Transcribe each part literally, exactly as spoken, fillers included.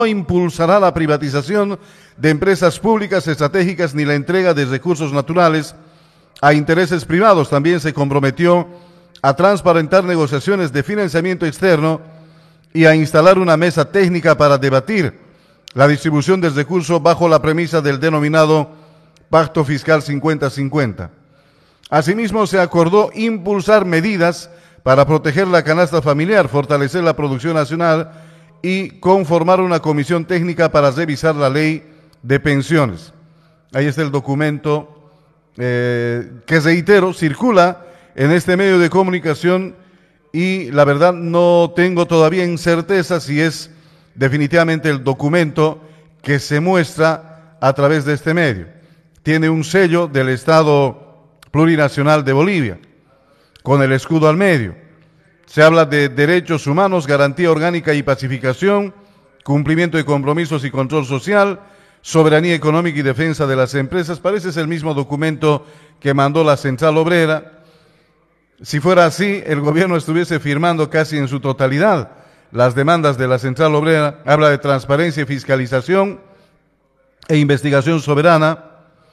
impulsará la privatización de empresas públicas estratégicas ni la entrega de recursos naturales a intereses privados. También se comprometió a transparentar negociaciones de financiamiento externo y a instalar una mesa técnica para debatir la distribución del recurso bajo la premisa del denominado Pacto Fiscal cincuenta cincuenta. Asimismo, se acordó impulsar medidas para proteger la canasta familiar, fortalecer la producción nacional y conformar una comisión técnica para revisar la ley de pensiones. Ahí está el documento eh, que, reitero, circula en este medio de comunicación y la verdad no tengo todavía en certeza si es definitivamente el documento que se muestra a través de este medio. Tiene un sello del Estado Plurinacional de Bolivia, con el escudo al medio. Se habla de derechos humanos, garantía orgánica y pacificación, cumplimiento de compromisos y control social, soberanía económica y defensa de las empresas. Parece ser el mismo documento que mandó la Central Obrera. Si fuera así, el gobierno estuviese firmando casi en su totalidad las demandas de la Central Obrera. Habla de transparencia y fiscalización e investigación soberana.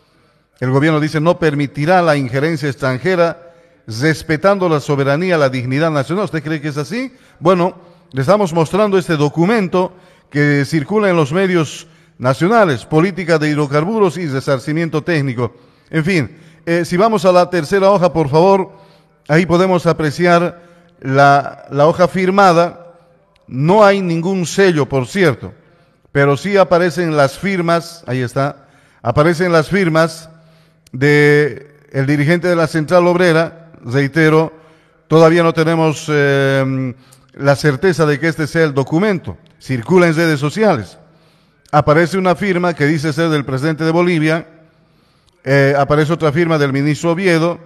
El gobierno dice no permitirá la injerencia extranjera, respetando la soberanía, la dignidad nacional. ¿Usted cree que es así? Bueno, le estamos mostrando este documento que circula en los medios nacionales, política de hidrocarburos y resarcimiento técnico. En fin, eh, si vamos a la tercera hoja, por favor, ahí podemos apreciar la, la hoja firmada. No hay ningún sello, por cierto, pero sí aparecen las firmas, ahí está, aparecen las firmas de el dirigente de la Central Obrera. Reitero, todavía no tenemos eh, la certeza de que este sea el documento. Circula en redes sociales. Aparece una firma que dice ser del presidente de Bolivia, eh, aparece otra firma del ministro Oviedo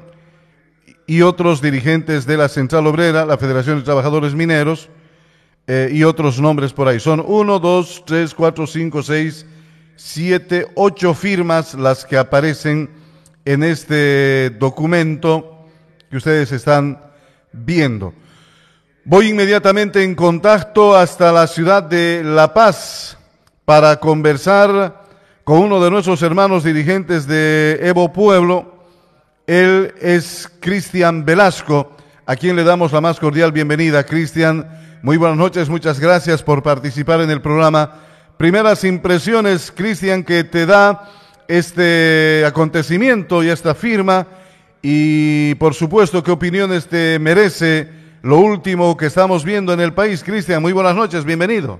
y otros dirigentes de la Central Obrera, la Federación de Trabajadores Mineros eh, y otros nombres por ahí. Son uno, dos, tres, cuatro, cinco, seis, siete, ocho firmas las que aparecen en este documento que ustedes están viendo. Voy inmediatamente en contacto hasta la ciudad de La Paz para conversar con uno de nuestros hermanos dirigentes de Evo Pueblo. Él es Cristian Velasco, a quien le damos la más cordial bienvenida. Cristian, muy buenas noches, muchas gracias por participar en el programa. Primeras impresiones, Cristian, que te da este acontecimiento y esta firma. Y, por supuesto, ¿qué opiniones te merece lo último que estamos viendo en el país? Cristian, muy buenas noches, bienvenido.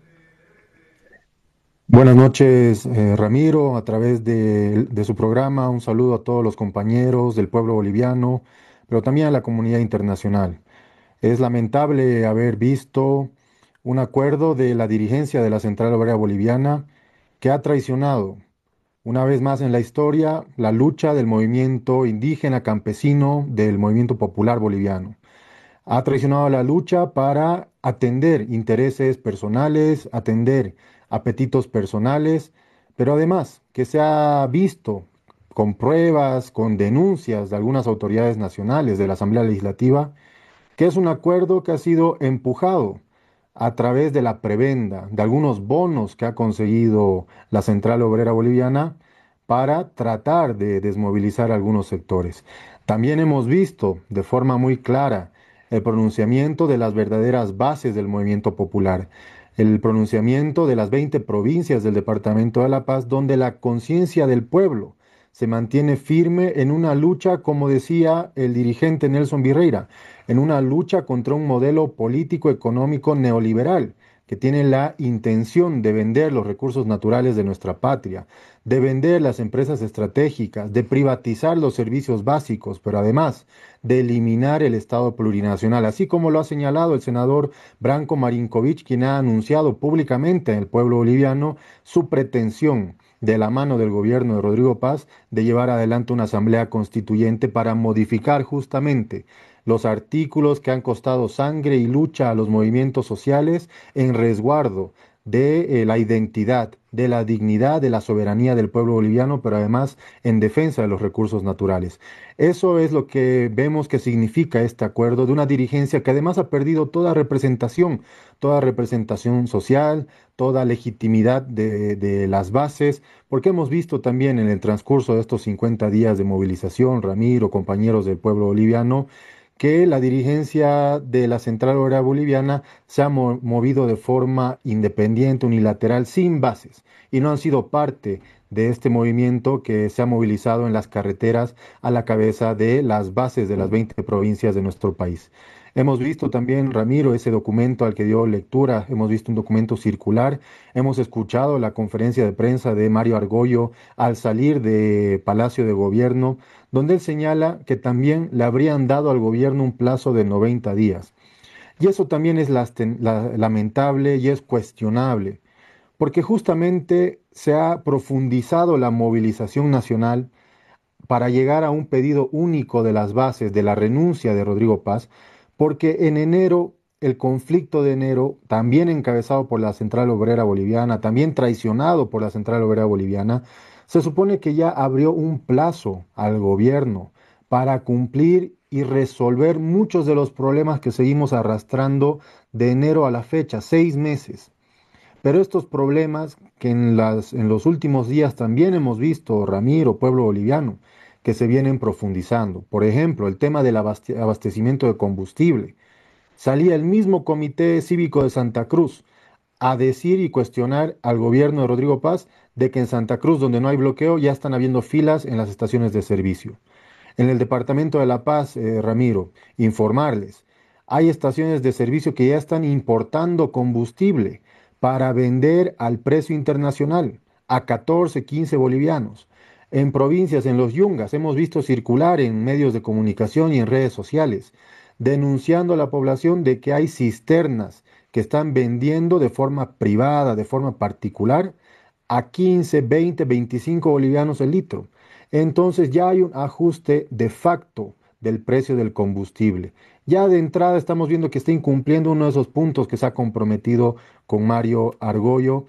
Buenas noches, eh, Ramiro, a través de, de su programa, un saludo a todos los compañeros del pueblo boliviano, pero también a la comunidad internacional. Es lamentable haber visto un acuerdo de la dirigencia de la Central Obrera Boliviana que ha traicionado una vez más en la historia la lucha del movimiento indígena campesino del movimiento popular boliviano. Ha traicionado la lucha para atender intereses personales, atender apetitos personales, pero además que se ha visto con pruebas, con denuncias de algunas autoridades nacionales de la Asamblea Legislativa, que es un acuerdo que ha sido empujado a través de la prebenda, de algunos bonos que ha conseguido la Central Obrera Boliviana para tratar de desmovilizar algunos sectores. También hemos visto de forma muy clara el pronunciamiento de las verdaderas bases del movimiento popular, el pronunciamiento de las veinte provincias del Departamento de La Paz, donde la conciencia del pueblo se mantiene firme en una lucha, como decía el dirigente Nelson Virreira, en una lucha contra un modelo político económico neoliberal que tiene la intención de vender los recursos naturales de nuestra patria, de vender las empresas estratégicas, de privatizar los servicios básicos, pero además de eliminar el Estado plurinacional, así como lo ha señalado el senador Branko Marinkovic, quien ha anunciado públicamente en el pueblo boliviano su pretensión, de la mano del gobierno de Rodrigo Paz, de llevar adelante una asamblea constituyente para modificar justamente los artículos que han costado sangre y lucha a los movimientos sociales en resguardo de eh, la identidad, de la dignidad, de la soberanía del pueblo boliviano, pero además en defensa de los recursos naturales. Eso es lo que vemos que significa este acuerdo de una dirigencia que además ha perdido toda representación, toda representación social, toda legitimidad de, de las bases, porque hemos visto también en el transcurso de estos cincuenta días de movilización, Ramiro, compañeros del pueblo boliviano, que la dirigencia de la Central Obrera Boliviana se ha mo- movido de forma independiente, unilateral, sin bases, y no han sido parte de este movimiento que se ha movilizado en las carreteras a la cabeza de las bases de las veinte provincias de nuestro país. Hemos visto también, Ramiro, ese documento al que dio lectura, hemos visto un documento circular, hemos escuchado la conferencia de prensa de Mario Argollo al salir de Palacio de Gobierno, donde él señala que también le habrían dado al gobierno un plazo de noventa días. Y eso también es lasten- la- lamentable y es cuestionable, porque justamente se ha profundizado la movilización nacional para llegar a un pedido único de las bases de la renuncia de Rodrigo Paz, porque en enero, el conflicto de enero, también encabezado por la Central Obrera Boliviana, también traicionado por la Central Obrera Boliviana, se supone que ya abrió un plazo al gobierno para cumplir y resolver muchos de los problemas que seguimos arrastrando de enero a la fecha, seis meses. Pero estos problemas que en las, en los últimos días también hemos visto, Ramiro, pueblo boliviano, que se vienen profundizando. Por ejemplo, el tema del abaste- abastecimiento de combustible. Salía el mismo Comité Cívico de Santa Cruz a decir y cuestionar al gobierno de Rodrigo Paz de que en Santa Cruz, donde no hay bloqueo, ya están habiendo filas en las estaciones de servicio. En el departamento de La Paz, eh, Ramiro, informarles, hay estaciones de servicio que ya están importando combustible para vender al precio internacional a catorce, quince bolivianos. En provincias, en los yungas, hemos visto circular en medios de comunicación y en redes sociales, denunciando a la población de que hay cisternas que están vendiendo de forma privada, de forma particular, a quince, veinte, veinticinco bolivianos el litro. Entonces ya hay un ajuste de facto del precio del combustible. Ya de entrada estamos viendo que está incumpliendo uno de esos puntos que se ha comprometido con Mario Argollo.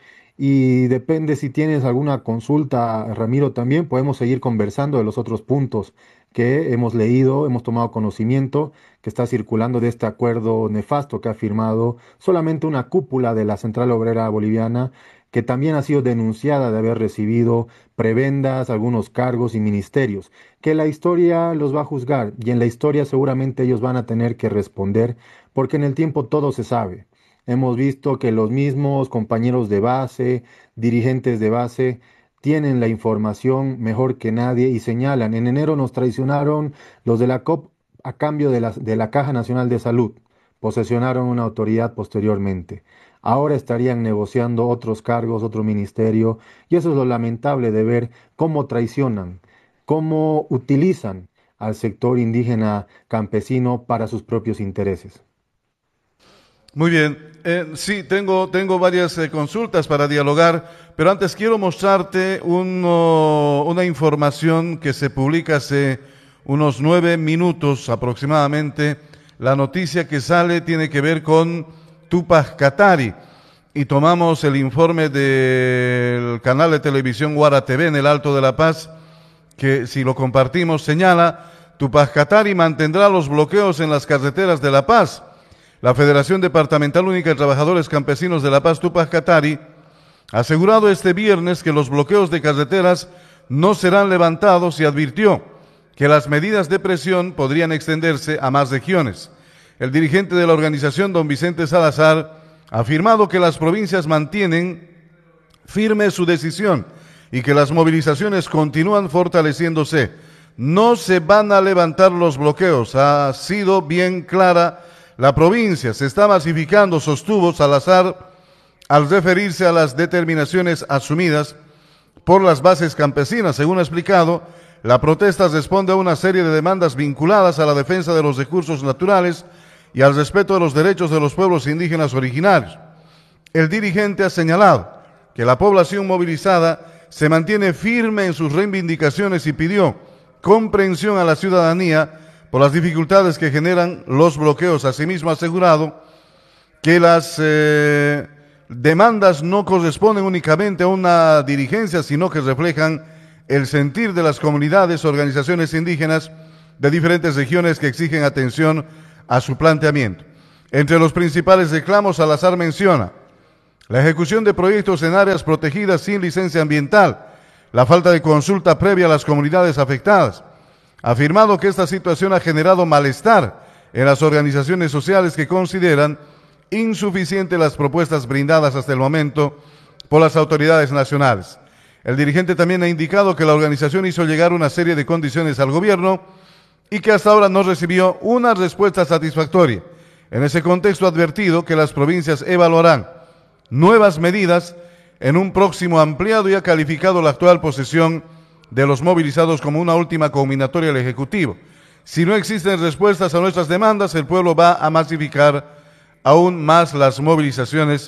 Y depende si tienes alguna consulta, Ramiro, también podemos seguir conversando de los otros puntos que hemos leído, hemos tomado conocimiento, que está circulando de este acuerdo nefasto que ha firmado solamente una cúpula de la Central Obrera Boliviana, que también ha sido denunciada de haber recibido prebendas, algunos cargos y ministerios, que la historia los va a juzgar y en la historia seguramente ellos van a tener que responder, porque en el tiempo todo se sabe. Hemos visto que los mismos compañeros de base, dirigentes de base, tienen la información mejor que nadie y señalan, en enero nos traicionaron los de la C O P a cambio de la, de la Caja Nacional de Salud, posesionaron una autoridad posteriormente. Ahora estarían negociando otros cargos, otro ministerio, y eso es lo lamentable de ver cómo traicionan, cómo utilizan al sector indígena campesino para sus propios intereses. Muy bien, eh, sí, tengo, tengo varias eh, consultas para dialogar, pero antes quiero mostrarte uno- una información que se publica hace unos nueve minutos aproximadamente. La noticia que sale tiene que ver con Tupac Katari y tomamos el informe del canal de televisión Guara T V en el Alto de La Paz, que si lo compartimos señala: Tupac Katari mantendrá los bloqueos en las carreteras de La Paz. La Federación Departamental Única de Trabajadores Campesinos de La Paz, Tupac Katari, ha asegurado este viernes que los bloqueos de carreteras no serán levantados y advirtió que las medidas de presión podrían extenderse a más regiones. El dirigente de la organización, don Vicente Salazar, ha afirmado que las provincias mantienen firme su decisión y que las movilizaciones continúan fortaleciéndose. No se van a levantar los bloqueos, ha sido bien clara la provincia. Se está masificando, sostuvo Salazar, al referirse a las determinaciones asumidas por las bases campesinas. Según ha explicado, la protesta responde a una serie de demandas vinculadas a la defensa de los recursos naturales y al respeto de los derechos de los pueblos indígenas originarios. El dirigente ha señalado que la población movilizada se mantiene firme en sus reivindicaciones y pidió comprensión a la ciudadanía por las dificultades que generan los bloqueos. Asimismo ha asegurado que las, eh, demandas no corresponden únicamente a una dirigencia, sino que reflejan el sentir de las comunidades, organizaciones indígenas de diferentes regiones que exigen atención a su planteamiento. Entre los principales reclamos, Salazar menciona la ejecución de proyectos en áreas protegidas sin licencia ambiental, la falta de consulta previa a las comunidades afectadas. Ha afirmado que esta situación ha generado malestar en las organizaciones sociales que consideran insuficientes las propuestas brindadas hasta el momento por las autoridades nacionales. El dirigente también ha indicado que la organización hizo llegar una serie de condiciones al gobierno y que hasta ahora no recibió una respuesta satisfactoria. En ese contexto ha advertido que las provincias evaluarán nuevas medidas en un próximo ampliado y ha calificado la actual posición de los movilizados como una última combinatoria del Ejecutivo. Si no existen respuestas a nuestras demandas, el pueblo va a masificar aún más las movilizaciones,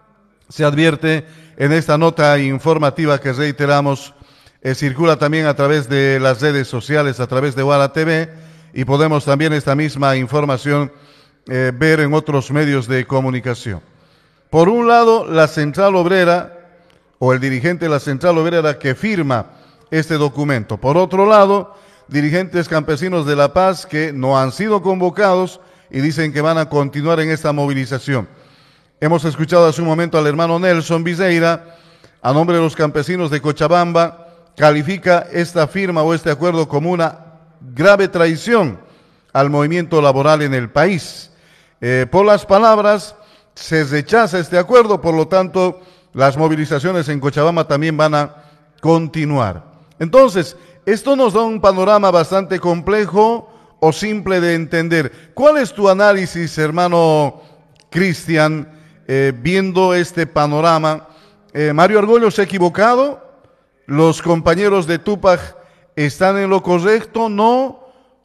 se advierte en esta nota informativa que reiteramos, eh, circula también a través de las redes sociales, a través de Guara T V, y podemos también esta misma información eh, ver en otros medios de comunicación. Por un lado, la Central Obrera, o el dirigente de la Central Obrera que firma este documento. Por otro lado, dirigentes campesinos de La Paz que no han sido convocados y dicen que van a continuar en esta movilización. Hemos escuchado hace un momento al hermano Nelson Viseira, a nombre de los campesinos de Cochabamba, califica esta firma o este acuerdo como una grave traición al movimiento laboral en el país. Eh, por las palabras, se rechaza este acuerdo, por lo tanto, las movilizaciones en Cochabamba también van a continuar. Entonces, esto nos da un panorama bastante complejo o simple de entender. ¿Cuál es tu análisis, hermano Cristian, eh, viendo este panorama? Eh, ¿Mario Argollo se ha equivocado? ¿Los compañeros de Tupac están en lo correcto? ¿No?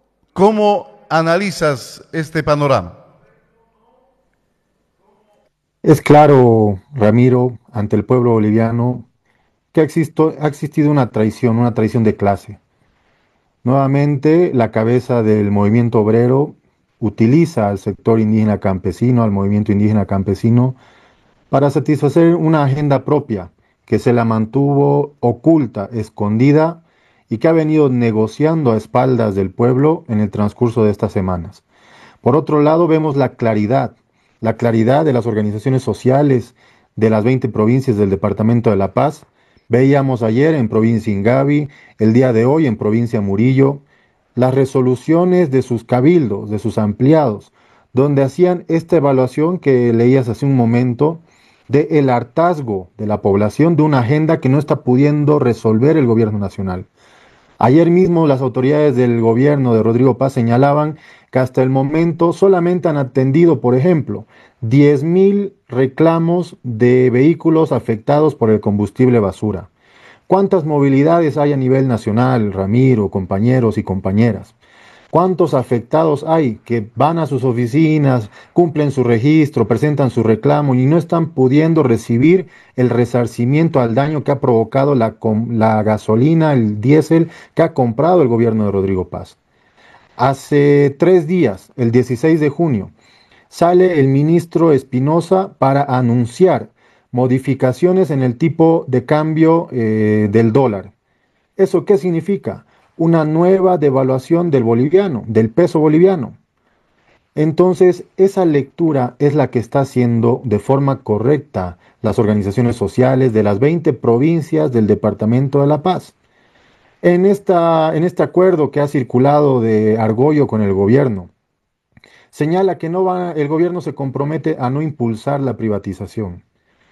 ¿Cómo analizas este panorama? Es claro, Ramiro, ante el pueblo boliviano, que ha existido, ha existido una traición, una traición de clase. Nuevamente, la cabeza del movimiento obrero utiliza al sector indígena campesino, al movimiento indígena campesino, para satisfacer una agenda propia que se la mantuvo oculta, escondida, y que ha venido negociando a espaldas del pueblo en el transcurso de estas semanas. Por otro lado, vemos la claridad, la claridad de las organizaciones sociales de las veinte provincias del departamento de La Paz. Veíamos ayer en provincia Ingavi, el día de hoy en provincia Murillo, las resoluciones de sus cabildos, de sus ampliados, donde hacían esta evaluación que leías hace un momento, de el hartazgo de la población de una agenda que no está pudiendo resolver el gobierno nacional. Ayer mismo las autoridades del gobierno de Rodrigo Paz señalaban que hasta el momento solamente han atendido, por ejemplo, diez mil reclamos de vehículos afectados por el combustible basura. ¿Cuántas movilidades hay a nivel nacional, Ramiro, compañeros y compañeras? ¿Cuántos afectados hay que van a sus oficinas, cumplen su registro, presentan su reclamo y no están pudiendo recibir el resarcimiento al daño que ha provocado la, la gasolina, el diésel que ha comprado el gobierno de Rodrigo Paz? Hace tres días, el dieciséis de junio, sale el ministro Espinosa para anunciar modificaciones en el tipo de cambio eh, del dólar. ¿Eso qué significa? Una nueva devaluación del boliviano, del peso boliviano. Entonces, esa lectura es la que está haciendo de forma correcta las organizaciones sociales de las veinte provincias del departamento de La Paz. En, esta, en este acuerdo que ha circulado de Argollo con el gobierno, señala que no va, el gobierno se compromete a no impulsar la privatización.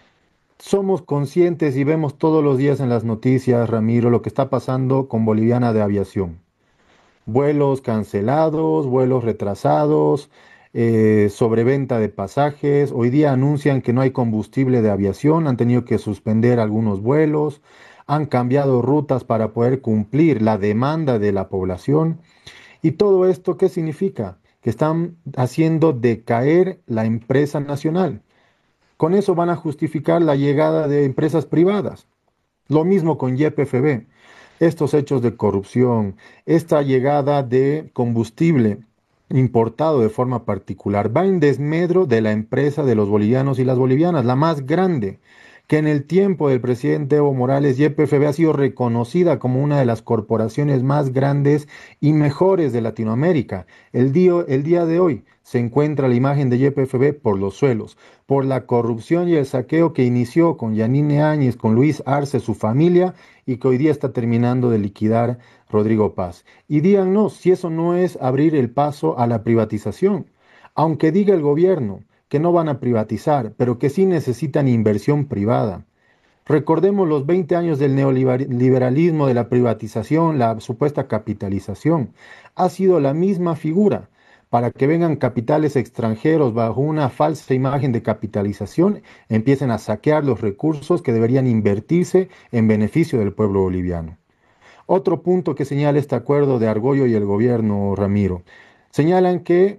Somos conscientes y vemos todos los días en las noticias, Ramiro, lo que está pasando con Boliviana de Aviación. Vuelos cancelados, vuelos retrasados, eh, sobreventa de pasajes. Hoy día anuncian que no hay combustible de aviación, han tenido que suspender algunos vuelos, han cambiado rutas para poder cumplir la demanda de la población. ¿Y todo esto qué significa? Que están haciendo decaer la empresa nacional. Con eso van a justificar la llegada de empresas privadas. Lo mismo con Y P F B. Estos hechos de corrupción, esta llegada de combustible importado de forma particular, va en desmedro de la empresa de los bolivianos y las bolivianas, la más grande, que en el tiempo del presidente Evo Morales, Y P F B ha sido reconocida como una de las corporaciones más grandes y mejores de Latinoamérica. El día, el día de hoy se encuentra la imagen de Y P F B por los suelos, por la corrupción y el saqueo que inició con Yanine Áñez, con Luis Arce, su familia, y que hoy día está terminando de liquidar Rodrigo Paz. Y díganos si eso no es abrir el paso a la privatización. Aunque diga el gobierno que no van a privatizar, pero que sí necesitan inversión privada. Recordemos los veinte años del neoliberalismo, de la privatización, la supuesta capitalización. Ha sido la misma figura para que vengan capitales extranjeros bajo una falsa imagen de capitalización, empiecen a saquear los recursos que deberían invertirse en beneficio del pueblo boliviano. Otro punto que señala este acuerdo de Argollo y el gobierno, Ramiro, señalan que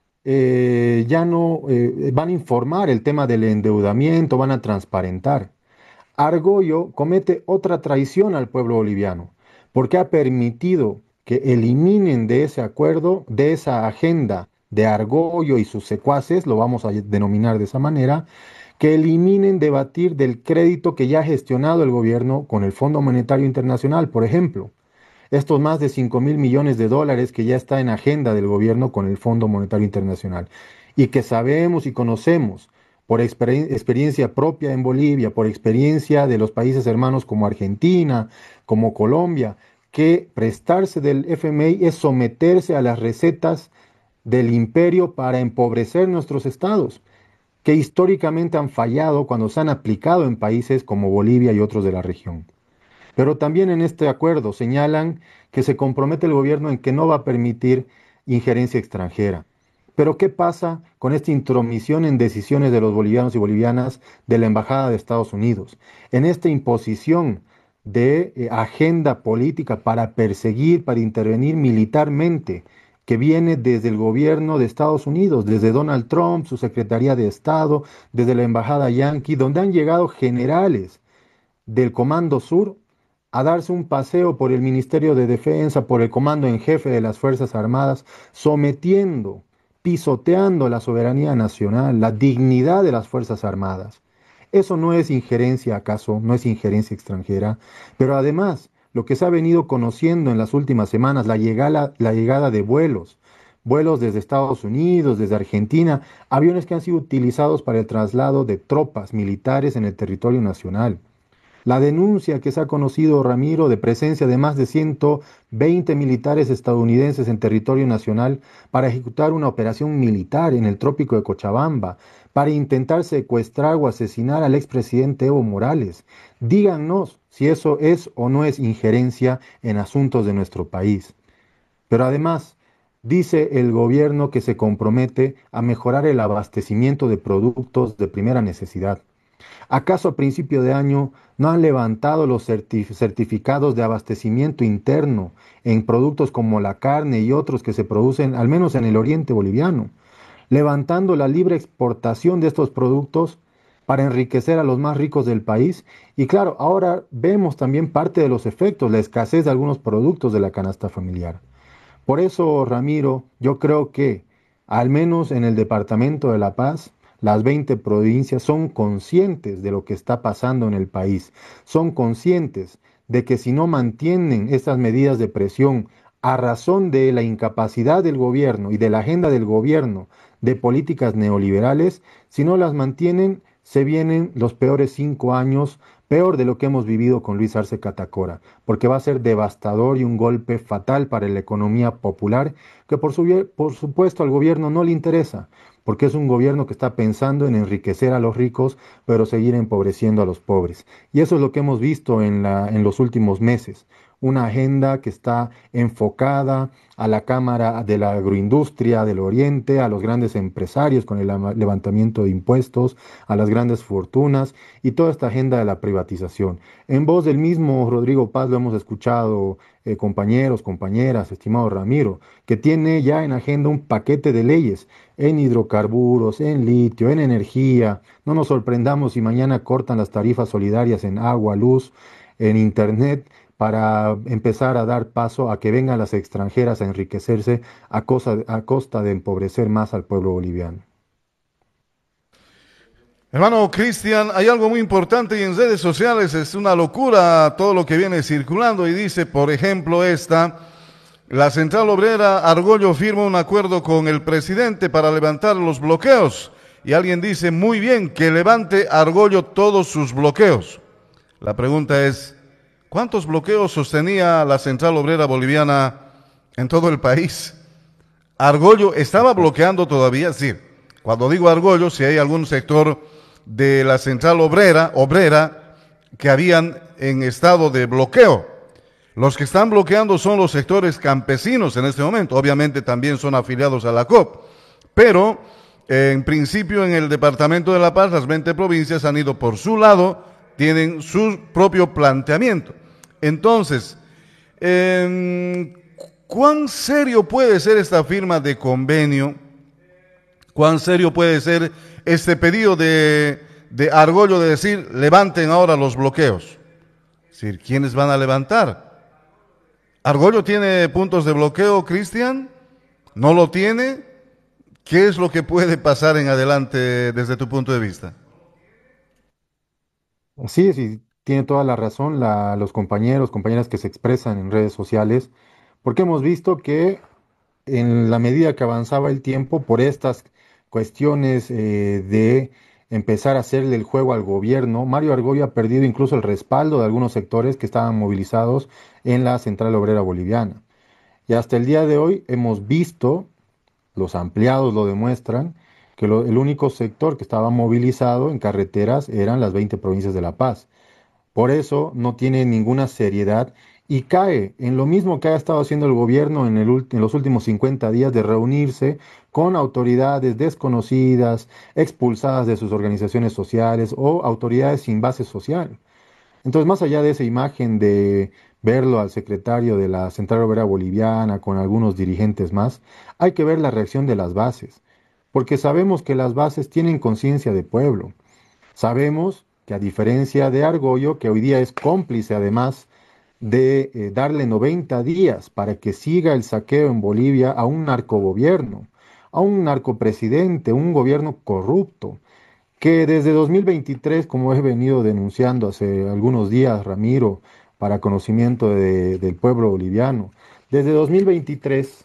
eh, ya no eh, van a informar el tema del endeudamiento, van a transparentar. Argollo comete otra traición al pueblo boliviano, porque ha permitido que eliminen de ese acuerdo, de esa agenda de Argollo y sus secuaces, lo vamos a denominar de esa manera, que eliminen debatir del crédito que ya ha gestionado el gobierno con el Fondo Monetario Internacional, por ejemplo. Estos más de cinco mil millones de dólares que ya está en agenda del gobierno con el Fondo Monetario Internacional y que sabemos y conocemos por exper experiencia propia en Bolivia, por experiencia de los países hermanos como Argentina, como Colombia, que prestarse del F M I es someterse a las recetas del imperio para empobrecer nuestros estados, que históricamente han fallado cuando se han aplicado en países como Bolivia y otros de la región. Pero también en este acuerdo señalan que se compromete el gobierno en que no va a permitir injerencia extranjera. Pero ¿qué pasa con esta intromisión en decisiones de los bolivianos y bolivianas de la Embajada de Estados Unidos? En esta imposición de eh, agenda política para perseguir, para intervenir militarmente, que viene desde el gobierno de Estados Unidos, desde Donald Trump, su Secretaría de Estado, desde la Embajada Yanqui, donde han llegado generales del Comando Sur a darse un paseo por el Ministerio de Defensa, por el Comando en Jefe de las Fuerzas Armadas, sometiendo, pisoteando la soberanía nacional, la dignidad de las Fuerzas Armadas. Eso no es injerencia, acaso, no es injerencia extranjera, pero además, lo que se ha venido conociendo en las últimas semanas, la llegada, la llegada de vuelos, vuelos desde Estados Unidos, desde Argentina, aviones que han sido utilizados para el traslado de tropas militares en el territorio nacional. La denuncia que se ha conocido, Ramiro, de presencia de más de ciento veinte militares estadounidenses en territorio nacional para ejecutar una operación militar en el trópico de Cochabamba, para intentar secuestrar o asesinar al expresidente Evo Morales. Díganos si eso es o no es injerencia en asuntos de nuestro país. Pero además, dice el gobierno que se compromete a mejorar el abastecimiento de productos de primera necesidad. ¿Acaso a principio de año no han levantado los certif- certificados de abastecimiento interno en productos como la carne y otros que se producen, al menos en el oriente boliviano, levantando la libre exportación de estos productos para enriquecer a los más ricos del país? Y claro, ahora vemos también parte de los efectos, la escasez de algunos productos de la canasta familiar. Por eso, Ramiro, yo creo que, al menos en el departamento de La Paz, las veinte provincias son conscientes de lo que está pasando en el país, son conscientes de que si no mantienen estas medidas de presión a razón de la incapacidad del gobierno y de la agenda del gobierno de políticas neoliberales, si no las mantienen, se vienen los peores cinco años, peor de lo que hemos vivido con Luis Arce Catacora, porque va a ser devastador y un golpe fatal para la economía popular, que por, su, por supuesto al gobierno no le interesa, porque es un gobierno que está pensando en enriquecer a los ricos, pero seguir empobreciendo a los pobres. Y eso es lo que hemos visto en, la, en los últimos meses. Una agenda que está enfocada a la Cámara de la Agroindustria del Oriente, a los grandes empresarios con el levantamiento de impuestos, a las grandes fortunas y toda esta agenda de la privatización. En voz del mismo Rodrigo Paz lo hemos escuchado, eh, compañeros, compañeras, estimado Ramiro, que tiene ya en agenda un paquete de leyes en hidrocarburos, en litio, en energía. No nos sorprendamos si mañana cortan las tarifas solidarias en agua, luz, en internet, para empezar a dar paso a que vengan las extranjeras a enriquecerse a costa, a costa de empobrecer más al pueblo boliviano. Hermano Cristian, hay algo muy importante y en redes sociales es una locura todo lo que viene circulando y dice, por ejemplo, esta, la Central Obrera Argollo firma un acuerdo con el presidente para levantar los bloqueos y alguien dice, muy bien, que levante Argollo todos sus bloqueos. La pregunta es, ¿cuántos bloqueos sostenía la Central Obrera Boliviana en todo el país? Argollo estaba bloqueando todavía, sí. Cuando digo Argollo, si hay algún sector de la Central Obrera, obrera que habían en estado de bloqueo. Los que están bloqueando son los sectores campesinos en este momento. Obviamente también son afiliados a la C O P. Pero, eh, en principio, en el Departamento de La Paz, las veinte provincias han ido por su lado, tienen su propio planteamiento. Entonces, eh, ¿cuán serio puede ser esta firma de convenio? ¿Cuán serio puede ser este pedido de, de Argollo de decir, levanten ahora los bloqueos? Es decir, ¿quiénes van a levantar? ¿Argollo tiene puntos de bloqueo, Cristian? ¿No lo tiene? ¿Qué es lo que puede pasar en adelante desde tu punto de vista? Sí, sí, tiene toda la razón la- los compañeros, compañeras que se expresan en redes sociales, porque hemos visto que en la medida que avanzaba el tiempo, por estas cuestiones eh, de empezar a hacerle el juego al gobierno, Mario Argollo ha perdido incluso el respaldo de algunos sectores que estaban movilizados en la Central Obrera Boliviana. Y hasta el día de hoy hemos visto, los ampliados lo demuestran, que lo- el único sector que estaba movilizado en carreteras eran las veinte provincias de La Paz. Por eso no tiene ninguna seriedad y cae en lo mismo que ha estado haciendo el gobierno en, el ult- en los últimos cincuenta días de reunirse con autoridades desconocidas, expulsadas de sus organizaciones sociales o autoridades sin base social. Entonces, más allá de esa imagen de verlo al secretario de la Central Obrera Boliviana con algunos dirigentes más, hay que ver la reacción de las bases, porque sabemos que las bases tienen conciencia de pueblo. Sabemos que a diferencia de Argollo, que hoy día es cómplice además de eh, darle noventa días para que siga el saqueo en Bolivia a un narcogobierno, a un narcopresidente, un gobierno corrupto, que desde dos mil veintitrés, como he venido denunciando hace algunos días, Ramiro, para conocimiento de- del pueblo boliviano, desde dos mil veintitrés,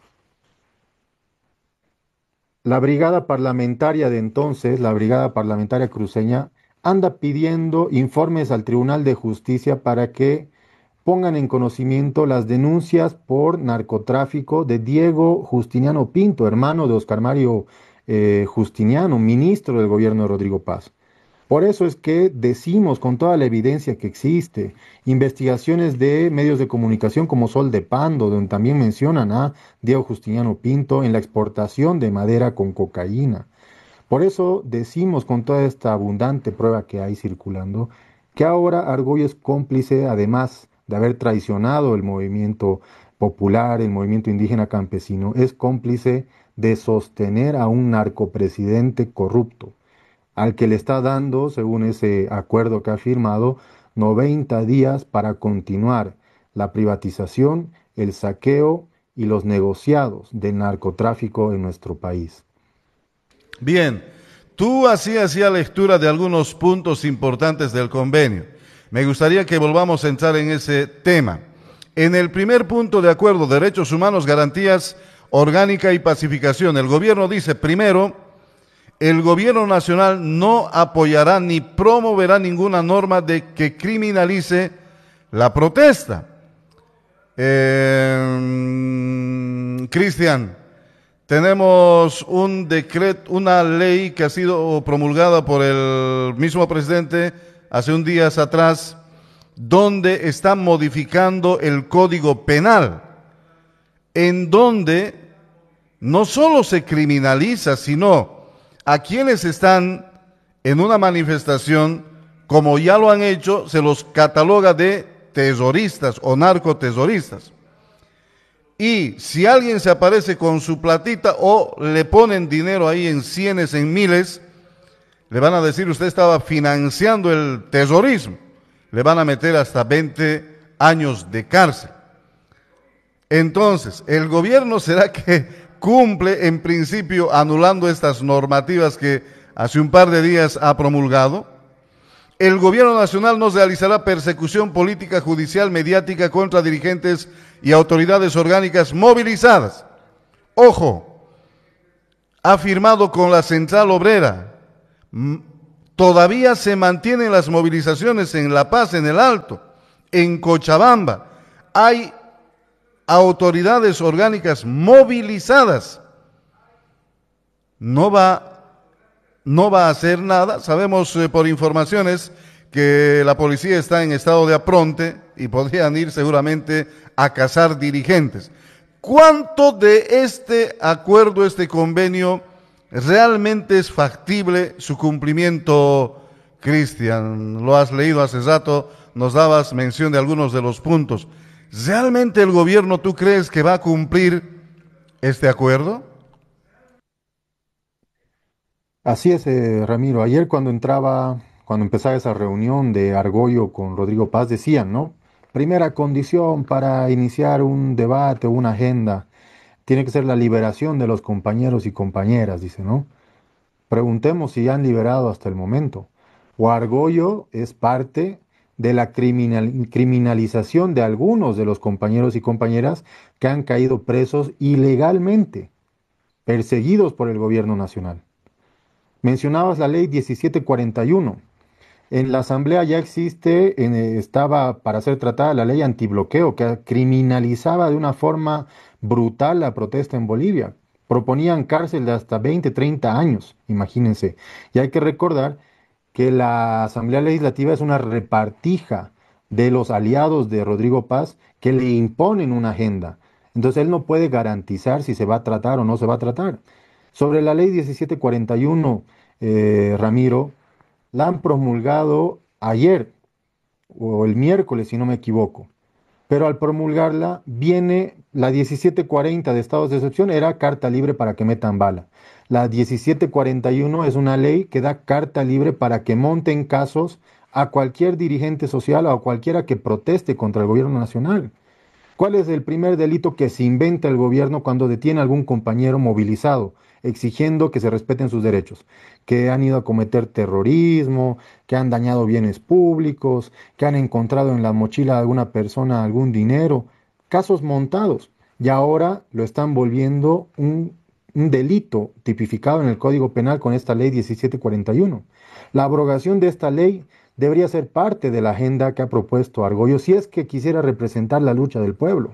la brigada parlamentaria de entonces, la brigada parlamentaria cruceña, anda pidiendo informes al Tribunal de Justicia para que pongan en conocimiento las denuncias por narcotráfico de Diego Justiniano Pinto, hermano de Oscar Mario eh, Justiniano, ministro del gobierno de Rodrigo Paz. Por eso es que decimos con toda la evidencia que existe, investigaciones de medios de comunicación como Sol de Pando, donde también mencionan a Diego Justiniano Pinto en la exportación de madera con cocaína. Por eso decimos con toda esta abundante prueba que hay circulando, que ahora Argüello es cómplice, además de haber traicionado el movimiento popular, el movimiento indígena campesino, es cómplice de sostener a un narcopresidente corrupto al que le está dando, según ese acuerdo que ha firmado, noventa días para continuar la privatización, el saqueo y los negociados del narcotráfico en nuestro país. Bien, tú hacías ya lectura de algunos puntos importantes del convenio. Me gustaría que volvamos a entrar en ese tema. En el primer punto de acuerdo, derechos humanos, garantías, orgánica y pacificación, el gobierno dice, primero, el gobierno nacional no apoyará ni promoverá ninguna norma de que criminalice la protesta. Eh, Cristian, tenemos un decreto, una ley que ha sido promulgada por el mismo presidente hace un días atrás, donde está modificando el Código Penal, en donde no solo se criminaliza, sino a quienes están en una manifestación, como ya lo han hecho, se los cataloga de terroristas o narcoterroristas. Y si alguien se aparece con su platita o le ponen dinero ahí en cienes, en miles, le van a decir usted estaba financiando el terrorismo. Le van a meter hasta veinte años de cárcel. Entonces, ¿el gobierno será que cumple en principio anulando estas normativas que hace un par de días ha promulgado? El gobierno nacional no realizará persecución política, judicial, mediática contra dirigentes y autoridades orgánicas movilizadas. Ojo, ha firmado con la Central Obrera. Todavía se mantienen las movilizaciones en La Paz, en el Alto, en Cochabamba. Hay autoridades orgánicas movilizadas. No va No va a hacer nada. Sabemos eh, por informaciones que la policía está en estado de apronte y podrían ir seguramente a cazar dirigentes. ¿Cuánto de este acuerdo, este convenio, realmente es factible su cumplimiento, Cristian? Lo has leído hace rato, nos dabas mención de algunos de los puntos. ¿Realmente el gobierno, tú crees que va a cumplir este acuerdo? Así es, eh, Ramiro. Ayer cuando entraba, cuando empezaba esa reunión de Argollo con Rodrigo Paz, decían, ¿no? Primera condición para iniciar un debate o una agenda tiene que ser la liberación de los compañeros y compañeras, dice, ¿no? Preguntemos si ya han liberado hasta el momento. O Argollo es parte de la criminal- criminalización de algunos de los compañeros y compañeras que han caído presos ilegalmente, perseguidos por el gobierno nacional. Mencionabas la ley diecisiete cuarenta y uno. En la Asamblea ya existe, en, eh, estaba para ser tratada la ley antibloqueo, que criminalizaba de una forma brutal la protesta en Bolivia. Proponían cárcel de hasta veinte, treinta años, imagínense. Y hay que recordar que la Asamblea Legislativa es una repartija de los aliados de Rodrigo Paz que le imponen una agenda. Entonces él no puede garantizar si se va a tratar o no se va a tratar. Sobre la ley diecisiete cuarenta y uno, eh, Ramiro, la han promulgado ayer o el miércoles, si no me equivoco. Pero al promulgarla viene la diecisiete cuarenta de estados de excepción, era carta libre para que metan bala. La diecisiete cuarenta y uno es una ley que da carta libre para que monten casos a cualquier dirigente social o a cualquiera que proteste contra el gobierno nacional. ¿Cuál es el primer delito que se inventa el gobierno cuando detiene a algún compañero movilizado, exigiendo que se respeten sus derechos? Que han ido a cometer terrorismo, que han dañado bienes públicos, que han encontrado en la mochila de alguna persona algún dinero. Casos montados. Y ahora lo están volviendo un, un delito tipificado en el Código Penal con esta ley diecisiete cuarenta y uno. La abrogación de esta ley debería ser parte de la agenda que ha propuesto Argollo si es que quisiera representar la lucha del pueblo.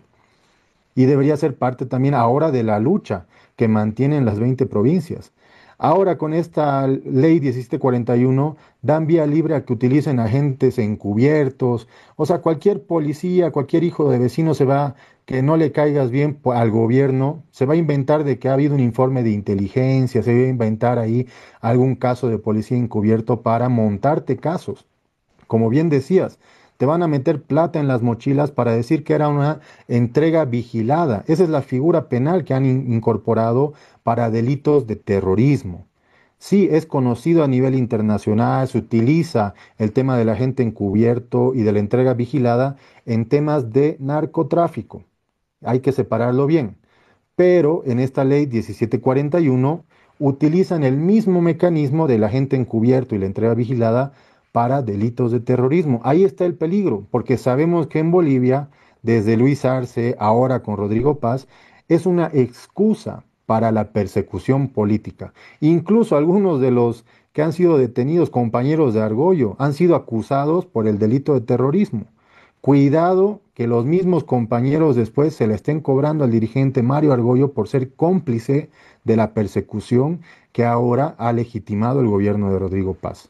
Y debería ser parte también ahora de la lucha que mantienen las veinte provincias. Ahora con esta ley diecisiete cuarenta y uno dan vía libre a que utilicen agentes encubiertos, o sea, cualquier policía, cualquier hijo de vecino se va, que no le caigas bien al gobierno, se va a inventar de que ha habido un informe de inteligencia, se va a inventar ahí algún caso de policía encubierto para montarte casos. Como bien decías, te van a meter plata en las mochilas para decir que era una entrega vigilada. Esa es la figura penal que han in- incorporado para delitos de terrorismo. Sí, es conocido a nivel internacional, se utiliza el tema del agente encubierto y de la entrega vigilada en temas de narcotráfico. Hay que separarlo bien. Pero en esta ley diecisiete cuarenta y uno utilizan el mismo mecanismo del agente encubierto y la entrega vigilada para delitos de terrorismo. Ahí está el peligro, porque sabemos que en Bolivia, desde Luis Arce, ahora con Rodrigo Paz, es una excusa para la persecución política. Incluso algunos de los que han sido detenidos, compañeros de Argollo, han sido acusados por el delito de terrorismo. Cuidado que los mismos compañeros después se le estén cobrando al dirigente Mario Argollo por ser cómplice de la persecución que ahora ha legitimado el gobierno de Rodrigo Paz.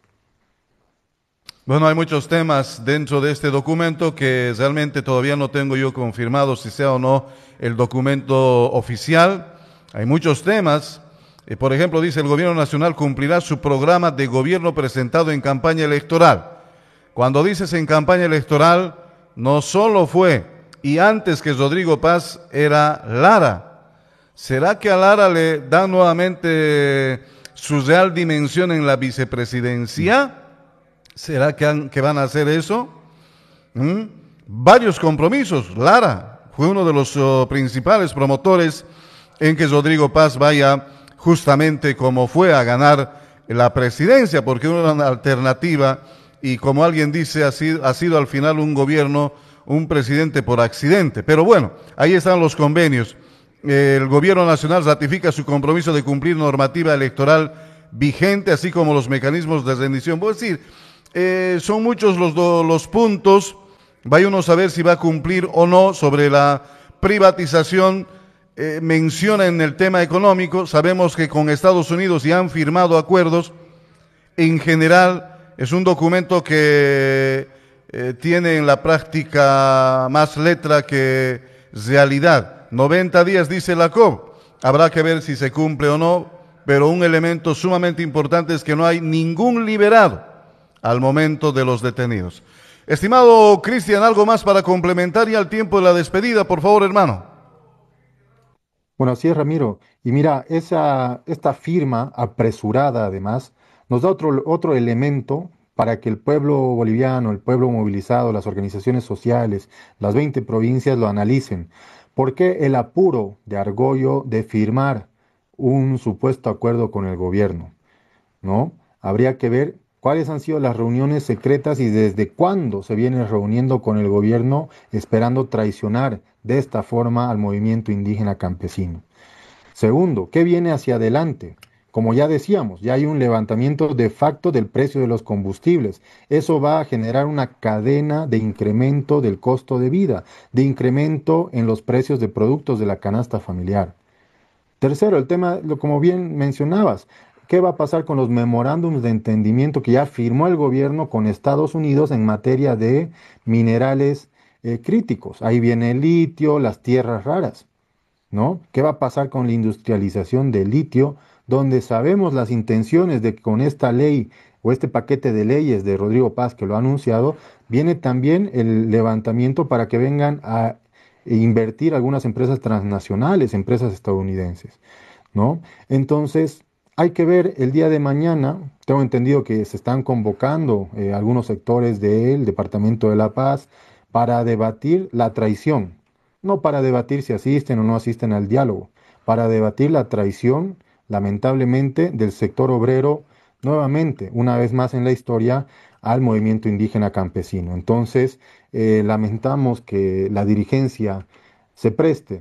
Bueno, hay muchos temas dentro de este documento que realmente todavía no tengo yo confirmado si sea o no el documento oficial. Hay muchos temas. Eh, por ejemplo, dice el gobierno nacional cumplirá su programa de gobierno presentado en campaña electoral. Cuando dices en campaña electoral, no solo fue, y antes que Rodrigo Paz era Lara. ¿Será que a Lara le dan nuevamente su real dimensión en la vicepresidencia? ¿Será que, han, que van a hacer eso? ¿Mm? varios compromisos. Lara fue uno de los uh, principales promotores en que Rodrigo Paz vaya justamente como fue a ganar la presidencia, porque era una alternativa y como alguien dice, ha sido, ha sido al final un gobierno, un presidente por accidente. Pero bueno, ahí están los convenios. El gobierno nacional ratifica su compromiso de cumplir normativa electoral vigente, así como los mecanismos de rendición. Voy a decir, eh, son muchos los, do, los puntos, vaya uno a saber si va a cumplir o no sobre la privatización. Eh, menciona en el tema económico, sabemos que con Estados Unidos ya han firmado acuerdos. En general es un documento que eh, tiene en la práctica más letra que realidad. noventa días dice la C O B, habrá que ver si se cumple o no, pero un elemento sumamente importante es que no hay ningún liberado al momento de los detenidos. Estimado Cristian, ¿algo más para complementar ya el tiempo de la despedida, por favor, hermano? Bueno, así es, Ramiro. Y mira, esa, esta firma apresurada, además, nos da otro, otro elemento para que el pueblo boliviano, el pueblo movilizado, las organizaciones sociales, las veinte provincias lo analicen. ¿Por qué el apuro de Argollo de firmar un supuesto acuerdo con el gobierno? ¿No? Habría que ver cuáles han sido las reuniones secretas y desde cuándo se viene reuniendo con el gobierno esperando traicionar de esta forma al movimiento indígena campesino. Segundo, ¿qué viene hacia adelante? Como ya decíamos, ya hay un levantamiento de facto del precio de los combustibles. Eso va a generar una cadena de incremento del costo de vida, de incremento en los precios de productos de la canasta familiar. Tercero, el tema, lo, como bien mencionabas, ¿qué va a pasar con los memorándums de entendimiento que ya firmó el gobierno con Estados Unidos en materia de minerales eh, críticos? Ahí viene el litio, las tierras raras, ¿no? ¿Qué va a pasar con la industrialización del litio, donde sabemos las intenciones de que con esta ley o este paquete de leyes de Rodrigo Paz que lo ha anunciado, viene también el levantamiento para que vengan a invertir algunas empresas transnacionales, empresas estadounidenses, ¿no? Entonces, hay que ver el día de mañana. Tengo entendido que se están convocando eh, algunos sectores del Departamento de La Paz para debatir la traición, no para debatir si asisten o no asisten al diálogo, para debatir la traición, lamentablemente, del sector obrero, nuevamente, una vez más en la historia, al movimiento indígena campesino. Entonces, eh, lamentamos que la dirigencia se preste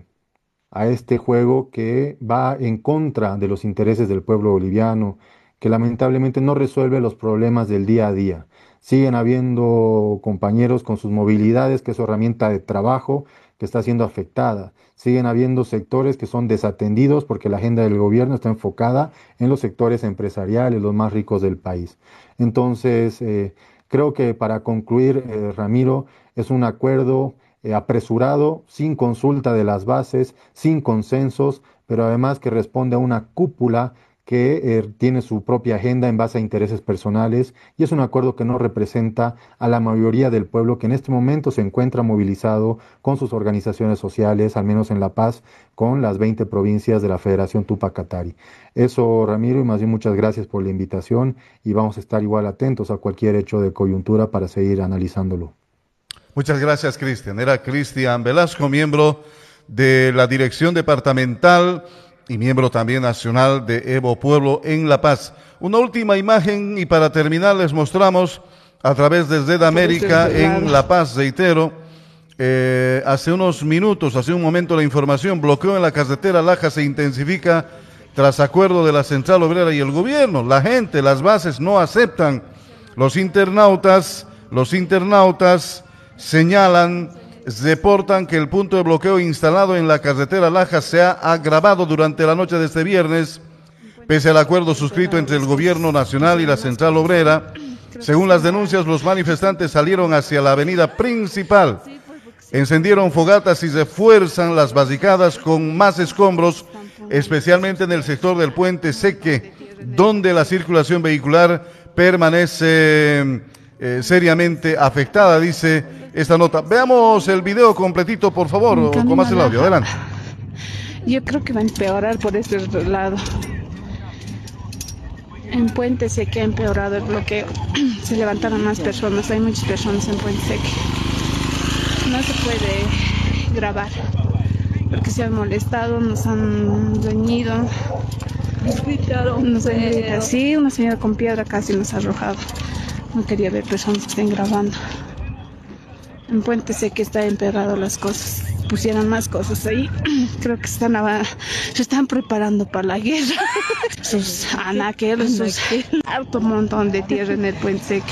a este juego que va en contra de los intereses del pueblo boliviano, que lamentablemente no resuelve los problemas del día a día. Siguen habiendo compañeros con sus movilidades, que es su herramienta de trabajo, que está siendo afectada. Siguen habiendo sectores que son desatendidos porque la agenda del gobierno está enfocada en los sectores empresariales, los más ricos del país. Entonces, eh, creo que para concluir, eh, Ramiro, es un acuerdo eh, apresurado, sin consulta de las bases, sin consensos, pero además que responde a una cúpula que eh, tiene su propia agenda en base a intereses personales, y es un acuerdo que no representa a la mayoría del pueblo que en este momento se encuentra movilizado con sus organizaciones sociales, al menos en La Paz, con las veinte provincias de la Federación Tupac Katari. Eso, Ramiro, y más bien muchas gracias por la invitación, y vamos a estar igual atentos a cualquier hecho de coyuntura para seguir analizándolo. Muchas gracias, Cristian. Era Cristian Velasco, miembro de la Dirección Departamental y miembro también nacional de Evo Pueblo en La Paz. Una última imagen y para terminar les mostramos a través de Red América en La Paz, reitero, eh, hace unos minutos, hace un momento la información, bloqueo en la carretera Laja se intensifica tras acuerdo de la Central Obrera y el gobierno. La gente, las bases no aceptan. Los internautas, los internautas señalan, reportan que el punto de bloqueo instalado en la carretera Laja se ha agravado durante la noche de este viernes, pese al acuerdo suscrito entre el gobierno nacional y la Central Obrera. Según las denuncias, los manifestantes salieron hacia la avenida principal, encendieron fogatas y refuerzan las barricadas con más escombros, especialmente en el sector del puente Seque, donde la circulación vehicular permanece eh, seriamente afectada, dice esta nota. Veamos el video completito, por favor, o con más el audio. Adelante. Yo creo que va a empeorar por este lado. En Puente Seque ha empeorado el bloqueo. Se levantaron más personas, hay muchas personas en Puente Seque. no se puede grabar porque se han molestado, nos han reñido, nos han gritado. Sí, una señora con piedra casi nos ha arrojado. No quería ver personas que estén grabando. En Puente sé que está empeorado las cosas. Pusieron más cosas ahí. Creo que están a, se están preparando para la guerra. Sus anaqueros, sus harto montón de tierra en el Puente Seque.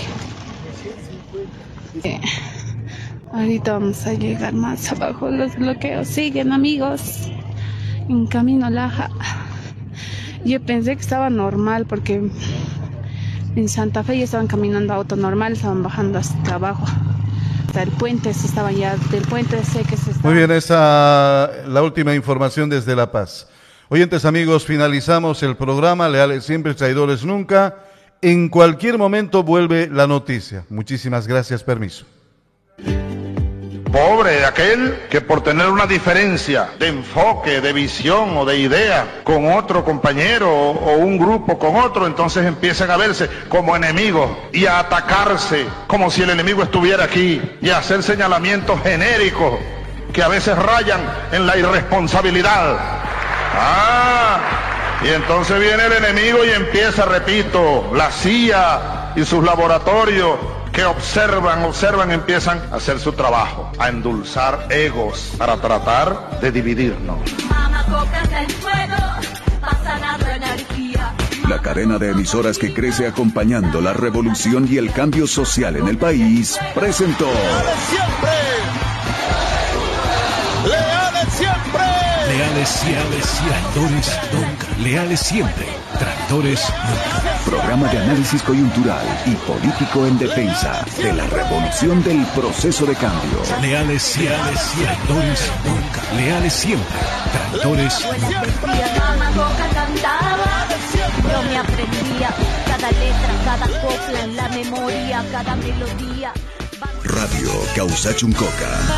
Eh, ahorita vamos a llegar más abajo. Los bloqueos siguen, amigos. En camino a Laja. Yo pensé que estaba normal porque en Santa Fe ya estaban caminando a auto normal, estaban bajando hasta abajo. El puente se estaba ya, del puente sé que se estaba... Muy bien, esa la última información desde La Paz. Oyentes amigos, finalizamos el programa, leales siempre, traidores nunca. En cualquier momento vuelve la noticia. Muchísimas gracias, permiso. Pobre de aquel que por tener una diferencia de enfoque, de visión o de idea con otro compañero o, o un grupo con otro, entonces empiezan a verse como enemigos y a atacarse como si el enemigo estuviera aquí y a hacer señalamientos genéricos que a veces rayan en la irresponsabilidad. Ah, y entonces viene el enemigo y empieza, repito, la C I A y sus laboratorios que observan, observan, empiezan a hacer su trabajo, a endulzar egos para tratar de dividirnos. La cadena de emisoras que crece acompañando la revolución y el cambio social en el país presentó ¡Leales siempre! Leales, leales, traidores nunca. Leales siempre, traidores nunca. Programa de análisis coyuntural y político en defensa de la revolución del proceso de cambio. Leales, leales, traidores nunca. Leales siempre, traidores nunca. Yo me aprendía cada letra, cada copla en la memoria, cada melodía. Radio Causachuncoca.